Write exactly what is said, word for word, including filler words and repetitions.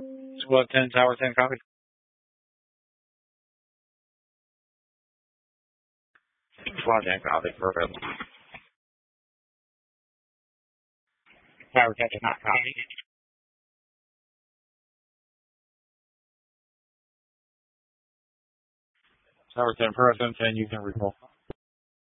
School of ten, Tower ten, copy. Squad ten, copy. Perfect. Tower ten is not copy. Tower ten, present, and you can recall.